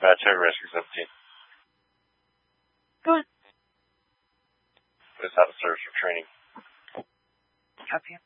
Dispatch, Heavy Rescue 17. Go ahead. It's out of service for training. Copy.